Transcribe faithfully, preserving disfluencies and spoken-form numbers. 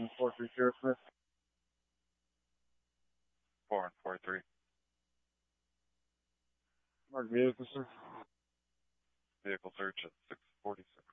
four three zero Smith. Four and four three. Mark vehicle, sir. Vehicle search at six forty-six.